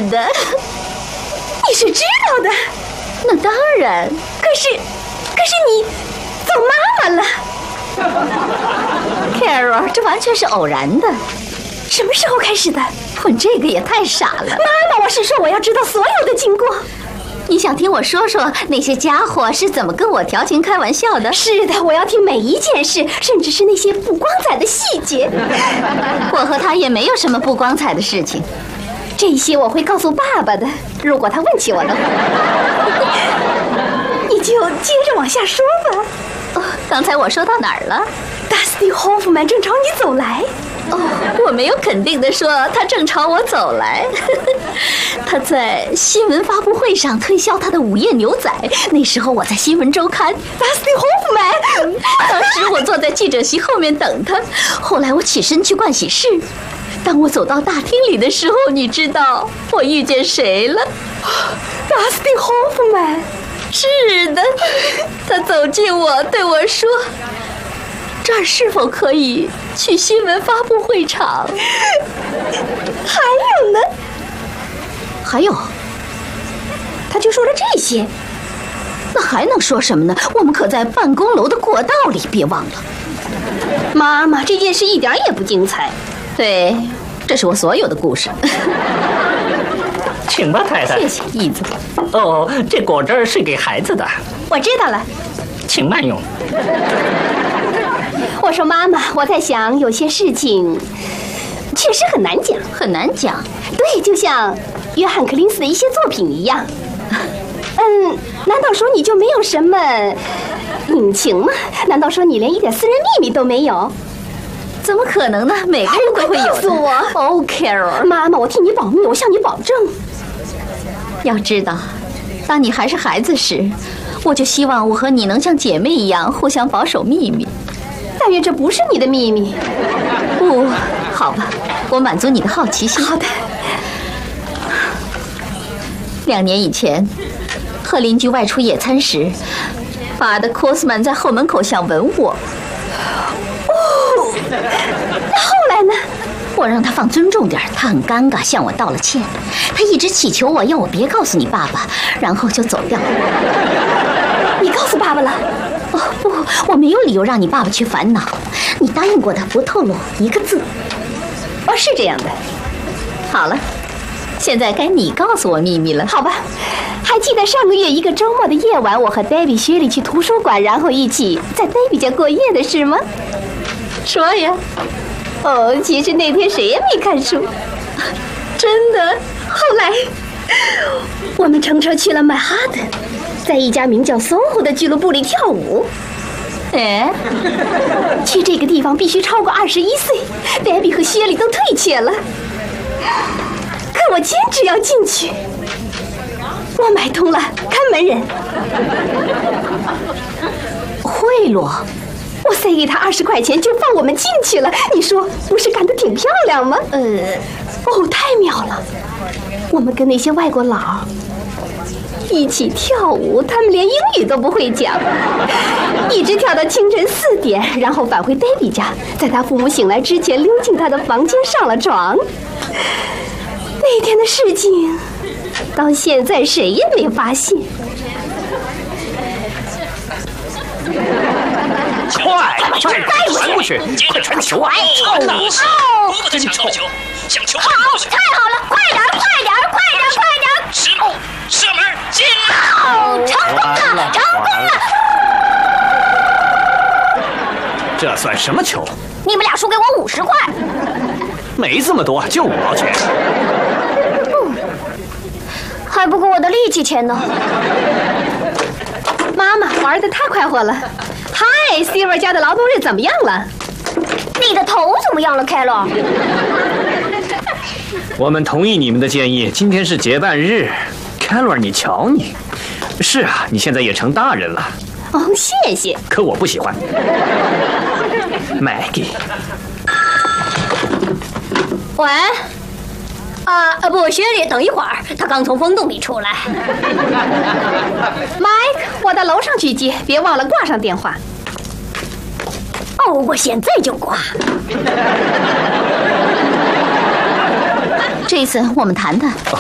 是的。 你是知道的？ 那当然。 可是你做妈妈了。 Carol， 这完全是偶然的。 什么时候开始的？ 混这个也太傻了。妈妈，我是说我要知道所有的经过。 你想听我说说那些家伙是怎么跟我调情开玩笑的？ 是的，我要听每一件事，甚至是那些不光彩的细节。 我和他也没有什么不光彩的事情。 这些我会告诉爸爸的，如果他问起我的话。你就接着往下说吧。 哦，刚才我说到哪儿了？ Dusty Hoffman 正朝你走来。 哦，我没有肯定地说他正朝我走来。他在新闻发布会上推销他的午夜牛仔，那时候我在新闻周刊。 Dusty Hoffman， 当时我坐在记者席后面等他，后来我起身去盥洗室。当我走到大厅里的时候，你知道我遇见谁了？ Dusty Hoffman。 是的，他走近我，对我说：“这儿是否可以去新闻发布会场？” 还有呢？ 还有， 他就说了这些。 那还能说什么呢？我们可在办公楼的过道里，别忘了。 妈妈，这件事一点也不精彩。 对，这是我所有的故事。 请吧，太太。 谢谢，椅子。 哦，这果汁是给孩子的。 我知道了， 请慢用。 我说妈妈，我在想有些事情确实很难讲， 很难讲。 对，就像约翰·克林斯的一些作品一样。难道说你就没有什么隐情吗？难道说你连一点私人秘密都没有？ 怎么可能呢？每个人都会有的。 告诉我。 哦 ，Carol， 妈妈，我替你保密，我向你保证。 要知道，当你还是孩子时，我就希望我和你能像姐妹一样互相保守秘密。 但愿这不是你的秘密。 不，好吧，我满足你的好奇心。 好的。 2年以前，和邻居外出野餐时，巴德·科斯曼在后门口想吻我。 那后来呢？ 我让他放尊重点，他很尴尬，向我道了歉。他一直祈求我，要我别告诉你爸爸，然后就走掉了。 你告诉爸爸了？ 哦不，我没有理由让你爸爸去烦恼。你答应过的，不透露一个字。 哦，是这样的。 好了，现在该你告诉我秘密了。 好吧，还记得上个月一个周末的夜晚，我和 Debbie 薛里去图书馆，然后一起在 Debbie 家过夜的事吗？ 说呀。 哦，其实那天谁也没看书。 真的。 后来我们乘车去了曼哈顿，在一家名叫 SOHO 的俱乐部里跳舞。 哎， 去这个地方必须超过21岁。Debbie 和薛里都退却了，可我坚持要进去。我买通了看门人， 贿赂。 我塞给他20块钱就放我们进去了，你说不是干得挺漂亮吗？哦，太妙了！我们跟那些外国佬一起跳舞，他们连英语都不会讲，一直跳到清晨4点，然后返回 Debbie 家，在他父母醒来之前溜进他的房间上了床。那天的事情到现在谁也没发现。 快传过去，快传球！ 传呐！萝卜的抢到球，向球传过去。 太好了，快点！ 射门进了！ 成功了！ 这算什么球？ 你们俩输给我50块。 没这么多，就5毛钱。 还不够我的力气钱呢。妈妈玩得太快活了。嗨 ，Silver 家的劳动日怎么样了？你的头怎么样了 ，Carol？ 我们同意你们的建议，今天是结伴日。Carol， 你瞧你。是啊，你现在也成大人了。 哦，谢谢。 可我不喜欢。Maggie。 喂。不，薛里，等一会儿，他刚从风洞里出来。Mike， 我到楼上去接，别忘了挂上电话。哦，我现在就挂。 这一次我们谈谈。